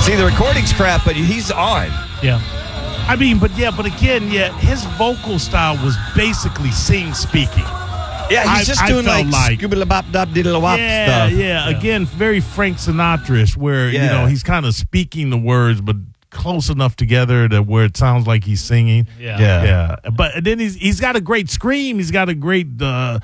See, the recording's crap, but he's on. Yeah. I mean, but again, his vocal style was basically speaking. Yeah, he's just doing like scoobala-bop-dop-diddle-wop stuff. Yeah. Again, very Frank Sinatra-ish, where he's kind of speaking the words, but close enough together to where it sounds like he's singing. Yeah. But then he's got a great scream. He's got a great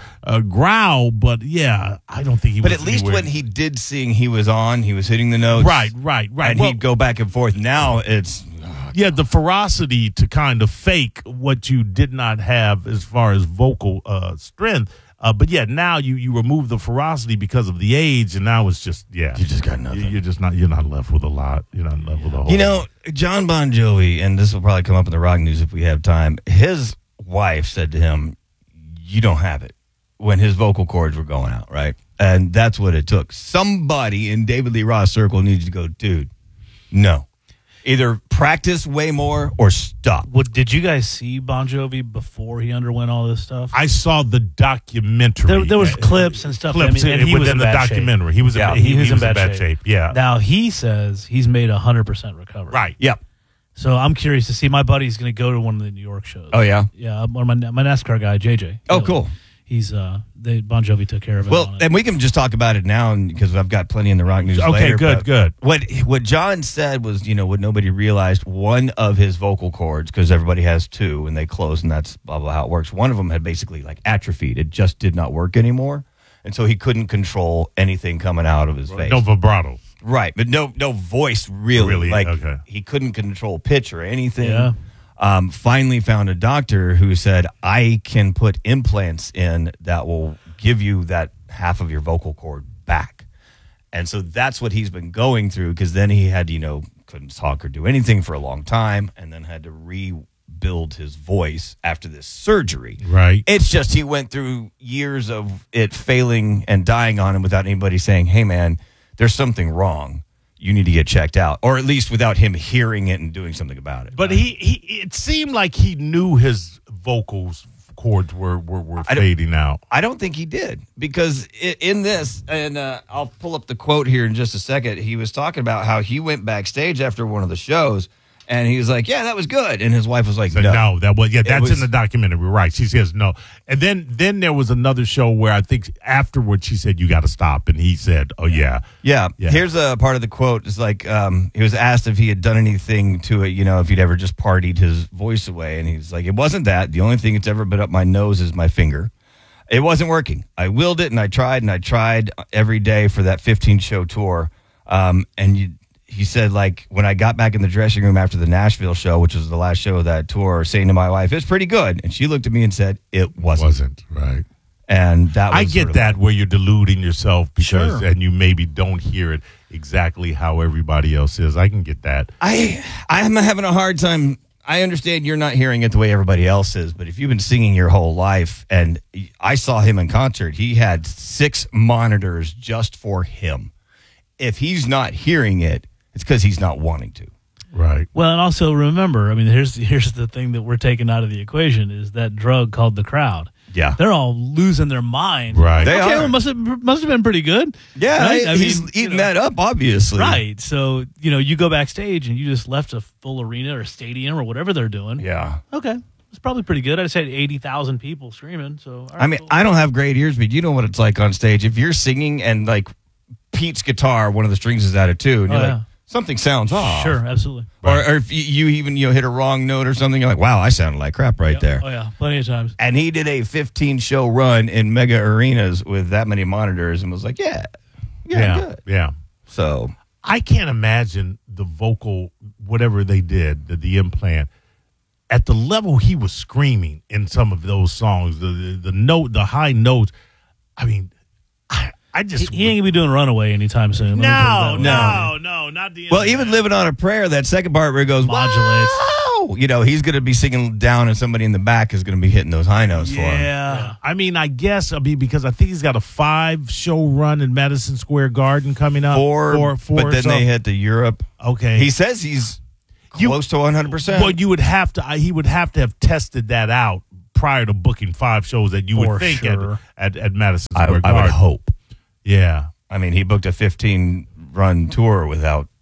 growl. But I don't think he. But at least when he did sing, he was hitting the notes. Right. And he'd go back and forth. Now it's. The ferocity to kind of fake what you did not have as far as vocal strength. But now you remove the ferocity because of the age, and now it's just you just got nothing. You're not left with a lot. You're not left with a whole. John Bon Jovi, and this will probably come up in the rock news if we have time. His wife said to him, "You don't have it," when his vocal cords were going out, right? And that's what it took. Somebody in David Lee Roth's circle needs to go, dude, no. Either practice way more or stop. Did you guys see Bon Jovi before he underwent all this stuff? I saw the documentary. There was clips and stuff. And he was in the documentary. He was in bad shape. Yeah. Now he says he's made 100% recovery. Right. Yep. So I'm curious to see. My buddy's going to go to one of the New York shows. Oh yeah. Yeah. One of my NASCAR guy, JJ. Oh, cool. He's Bon Jovi took care of it. Well, and we can just talk about it now because I've got plenty in the rock news later. Okay, good. What John said was, what nobody realized, one of his vocal cords, because everybody has two and they close, and that's blah, blah, how it works. One of them had basically like atrophied. It just did not work anymore. And so he couldn't control anything coming out of his face. No vibrato. Right, but no voice really. He couldn't control pitch or anything. Yeah. Finally found a doctor who said, I can put implants in that will give you that half of your vocal cord back. And so that's what he's been going through, because then he had, couldn't talk or do anything for a long time, and then had to rebuild his voice after this surgery. Right. It's just he went through years of it failing and dying on him without anybody saying, hey, man, there's something wrong. You need to get checked out, or at least without him hearing it and doing something about it. But it seemed like he knew his vocals cords were fading out. I don't think he did, because in this, and I'll pull up the quote here in just a second, he was talking about how he went backstage after one of the shows, and he was like, yeah, that was good. And his wife was like, no. That's in the documentary, right? She says no. And then there was another show where I think afterwards she said, you got to stop. And he said, oh, yeah. Here's a part of the quote. It's like he was asked if he had done anything to it, if he'd ever just partied his voice away. And he's like, it wasn't that. The only thing that's ever been up my nose is my finger. It wasn't working. I willed it, and I tried every day for that 15-show tour. He said, like, when I got back in the dressing room after the Nashville show, which was the last show of that tour, saying to my wife, it's pretty good. And she looked at me and said, it wasn't. Right. And that was I get that, where you're deluding yourself because, Sure. and you maybe don't hear it exactly how everybody else is. I can get that. I'm having a hard time. I understand you're not hearing it the way everybody else is, but if you've been singing your whole life, and I saw him in concert, he had 6 monitors just for him. If he's not hearing it, it's because he's not wanting to. Right. Well, and also remember, I mean, here's the thing that we're taking out of the equation is that drug called the crowd. Yeah. They're all losing their mind. Right. They okay, are. well, must have been pretty good. Yeah, right? he's eating that up, obviously. Right. So, you go backstage and you just left a full arena or stadium or whatever they're doing. Yeah. Okay. It's probably pretty good. I'd say 80,000 people screaming. So, all right, I mean, cool. I don't have great ears, but you know what it's like on stage. If you're singing and, like, Pete's guitar, one of the strings is out of tune, you're like, something sounds off. Sure, absolutely. Or if you even hit a wrong note or something, you're like, wow, I sounded like crap right there. Oh, yeah, plenty of times. And he did a 15-show run in mega arenas with that many monitors and was like, yeah, good. Yeah. So I can't imagine the vocal, whatever they did, the implant, at the level he was screaming in some of those songs, the high notes. I mean, I just he ain't gonna be doing Runaway anytime soon. No, not the. Well, even Living on a Prayer, that second part where it goes Modulates. Wow, he's going to be singing down, and somebody in the back is going to be hitting those high notes for him. Yeah, I mean, because I think he's got a 5-show run in Madison Square Garden coming up. Four. But then they hit the Europe. Okay, he says he's close to 100%. Well, he would have to have tested that out prior to booking 5 shows that you would think sure. at Madison Square Garden. I would hope. Yeah. I mean, he booked a 15-run tour without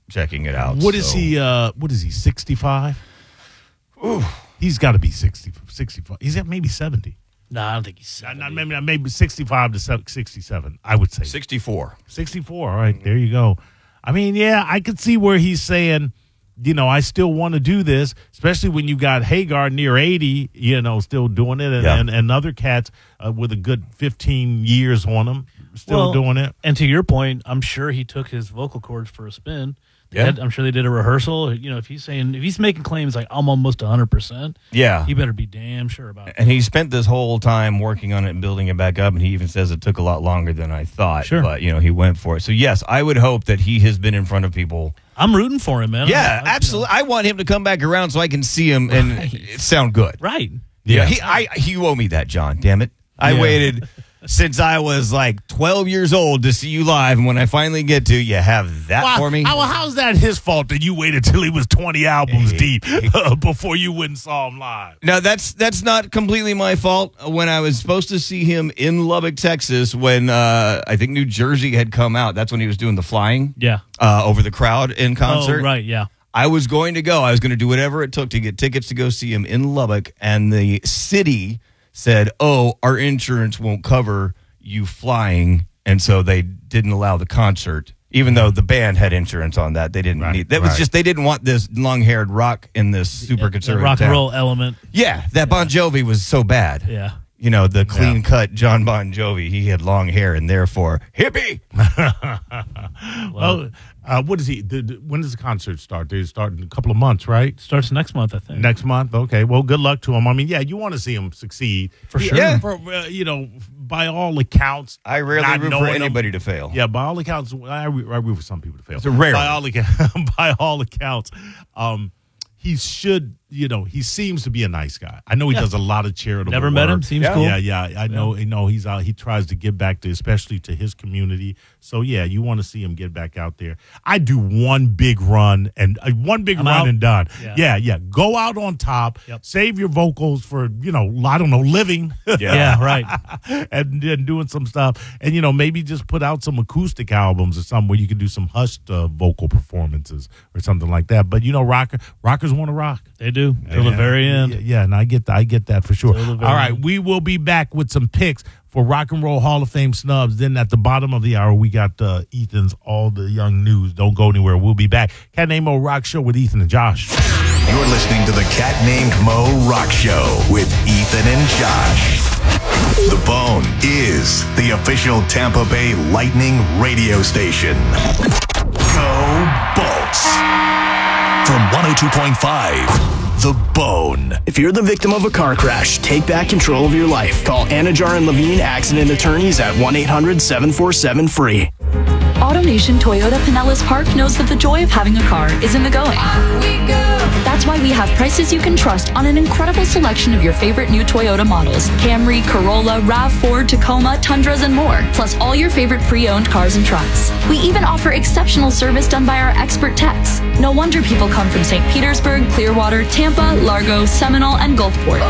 checking it out. What is he? What is he? 65? Ooh. He's got to be 65. He's at maybe 70. No, I don't think he's 70. Maybe 65 to 67. I would say 64. 64. All right, there you go. I mean, yeah, I could see where he's saying, I still want to do this, especially when you got Hagar near 80, still doing it, and other cats with a good 15 years on them still doing it. And to your point, I'm sure he took his vocal cords for a spin. I'm sure they did a rehearsal. If he's making claims like I'm almost 100%, he better be damn sure about it. And he spent this whole time working on it and building it back up, and he even says it took a lot longer than I thought. Sure. But, he went for it. So, yes, I would hope that he has been in front of people. I'm rooting for him, man. Yeah, absolutely. I want him to come back around so I can see him and sound good. Right. Yeah. You owe me that, John. Damn it. I waited since I was like 12 years old to see you live, and when I finally get to, you have that for me. How's that his fault that you waited till he was 20 albums deep before you went and saw him live? No, that's not completely my fault. When I was supposed to see him in Lubbock, Texas, when I think New Jersey had come out, that's when he was doing the flying over the crowd in concert. Oh, right, yeah. I was going to go. I was going to do whatever it took to get tickets to go see him in Lubbock, and the city said, our insurance won't cover you flying, and so they didn't allow the concert, even though the band had insurance on that. They didn't need that. Was just they didn't want this long-haired rock in this super conservative rock and town. roll element. Yeah, that Bon Jovi was so bad. Yeah. The clean-cut John Bon Jovi, he had long hair, and therefore, hippie! What is he? When does the concert start? They start in a couple of months, right? Starts next month, I think. Next month? Okay. Well, good luck to him. I mean, you want to see him succeed. For sure. Yeah. By all accounts. I rarely root for anybody to fail. Yeah, by all accounts, I root for some people to fail. It's rare. By all accounts, he should, he seems to be a nice guy. I know he does a lot of charitable Never work. met him. Seems cool. Yeah. I know. He's out. He tries to give back especially to his community. So you want to see him get back out there. I do one big run and done. Yeah. Go out on top. Yep. Save your vocals for living. Yeah, right. and doing some stuff, and maybe just put out some acoustic albums or something where you can do some hushed vocal performances or something like that. But rockers want to rock. They do till the very end. Yeah, and I get that for sure. All right, we will be back with some picks for Rock and Roll Hall of Fame snubs. Then at the bottom of the hour, we got Ethan's All the Young News. Don't go anywhere. We'll be back. Cat Named Mo Rock Show with Ethan and Josh. You're listening to the Cat Named Mo Rock Show with Ethan and Josh. The Bone is the official Tampa Bay Lightning radio station. Go Bolts. From 102.5, The Bone. If you're the victim of a car crash, take back control of your life. Call Anajar and Levine Accident Attorneys at 1-800-747-FREE. AutoNation Toyota Pinellas Park knows that the joy of having a car is in the going. That's why we have prices you can trust on an incredible selection of your favorite new Toyota models. Camry, Corolla, RAV4, Tacoma, Tundras, and more. Plus all your favorite pre-owned cars and trucks. We even offer exceptional service done by our expert techs. No wonder people come from St. Petersburg, Clearwater, Tampa, Largo, Seminole, and Gulfport.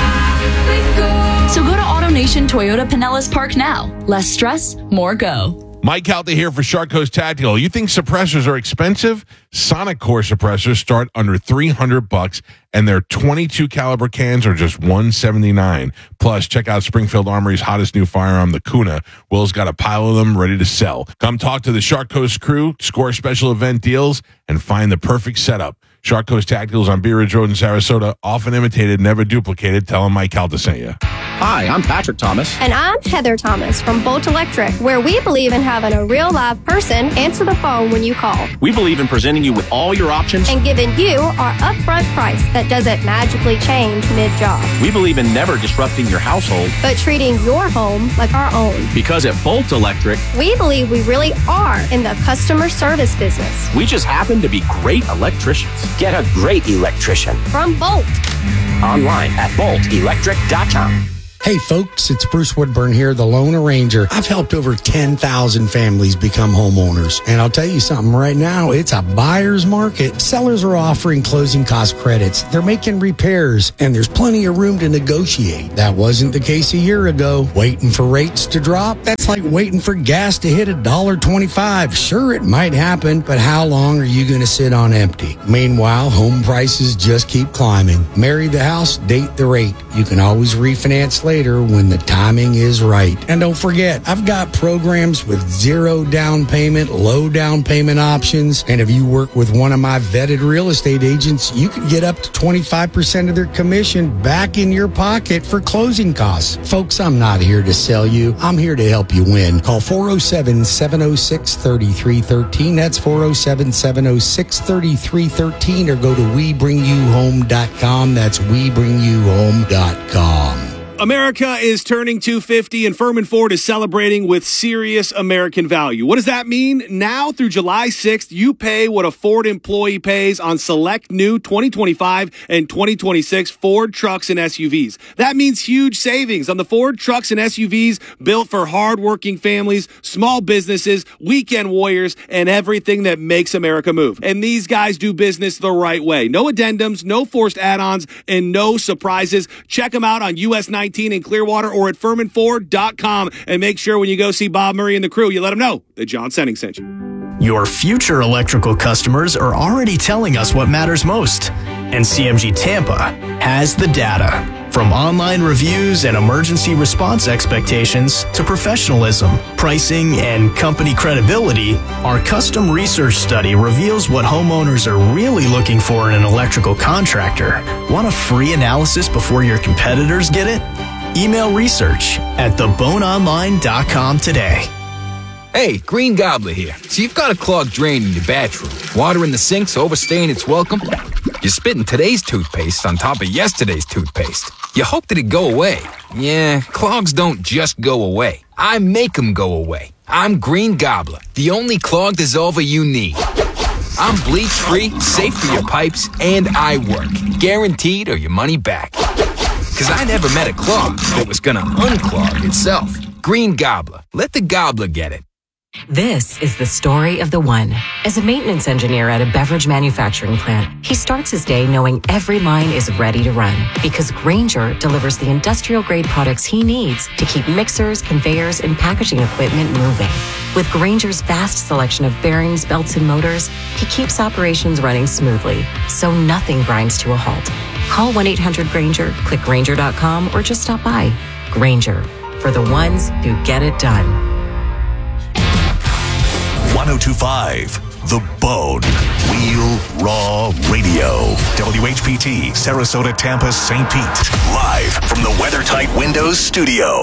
So go to AutoNation Toyota Pinellas Park now. Less stress, more go. Mike Calta here for Shark Coast Tactical. You think suppressors are expensive? Sonic Core suppressors start under $300, and their 22 caliber cans are just $179. Plus, check out Springfield Armory's hottest new firearm, the Kuna. Will's got a pile of them ready to sell. Come talk to the Shark Coast crew, score special event deals, and find the perfect setup. Shark Coast Tacticals on Bee Ridge Road in Sarasota, often imitated, never duplicated. Tell them Mike Calta sent you. Hi, I'm Patrick Thomas. And I'm Heather Thomas from Bolt Electric, where we believe in having a real live person answer the phone when you call. We believe in presenting you with all your options and giving you our upfront price that doesn't magically change mid-job. We believe in never disrupting your household, but treating your home like our own. Because at Bolt Electric, we believe we really are in the customer service business. We just happen to be great electricians. Get a great electrician from Bolt. Online at boltelectric.com. Hey folks, it's Bruce Woodburn here, the Lone Arranger. I've helped over 10,000 families become homeowners. And I'll tell you something right now, it's a buyer's market. Sellers are offering closing cost credits. They're making repairs, and there's plenty of room to negotiate. That wasn't the case a year ago. Waiting for rates to drop? That's like waiting for gas to hit $1.25. Sure, it might happen, but how long are you going to sit on empty? Meanwhile, home prices just keep climbing. Marry the house, date the rate. You can always refinance later when the timing is right. And don't forget, I've got programs with 0 down payment, low down payment options. And if you work with one of my vetted real estate agents, you can get up to 25% of their commission back in your pocket for closing costs. Folks, I'm not here to sell you. I'm here to help you win. Call 407-706-3313. That's 407-706-3313, or go to WeBringYouHome.com. That's WeBringYouHome.com. America is turning 250, and Furman Ford is celebrating with serious American value. What does that mean? Now through July 6th, you pay what a Ford employee pays on select new 2025 and 2026 Ford trucks and SUVs. That means huge savings on the Ford trucks and SUVs built for hardworking families, small businesses, weekend warriors, and everything that makes America move. And these guys do business the right way. No addendums, no forced add-ons, and no surprises. Check them out on US 19 in Clearwater or at FurmanFord.com, and make sure when you go see Bob Murray and the crew, you let them know that John Senning sent you. Your future electrical customers are already telling us what matters most, and CMG Tampa has the data. From online reviews and emergency response expectations to professionalism, pricing, and company credibility, our custom research study reveals what homeowners are really looking for in an electrical contractor. Want a free analysis before your competitors get it? Email research at theboneonline.com today. Hey, Green Gobbler here. So you've got a clogged drain in your bathroom. Water in the sink's overstaying its welcome. You're spitting today's toothpaste on top of yesterday's toothpaste. You hope that it go away. Yeah, clogs don't just go away. I make them go away. I'm Green Gobbler, the only clog dissolver you need. I'm bleach-free, safe for your pipes, and I work. Guaranteed or your money back. Because I never met a clog that was gonna unclog itself. Green Gobbler. Let the gobbler get it. This is the story of the one. As a maintenance engineer at a beverage manufacturing plant, he starts his day knowing every line is ready to run because Grainger delivers the industrial-grade products he needs to keep mixers, conveyors, and packaging equipment moving. With Grainger's vast selection of bearings, belts, and motors, he keeps operations running smoothly, so nothing grinds to a halt. Call 1-800-GRAINGER, click Grainger.com, or just stop by. Grainger, for the ones who get it done. 1025 The Bone. Wheel Raw Radio. WHPT, Sarasota, Tampa, St. Pete. Live from the WeatherTight Windows studio.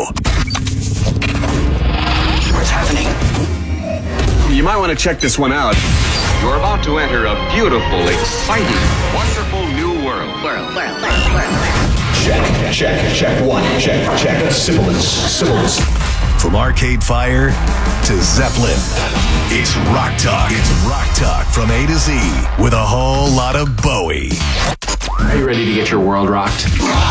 What's happening? You might want to check this one out. You're about to enter a beautiful, exciting, wonderful new world. Check. One. Check. Sibilance. From Arcade Fire to Zeppelin, it's Rock Talk. It's Rock Talk from A to Z with a whole lot of Bowie. Are you ready to get your world rocked?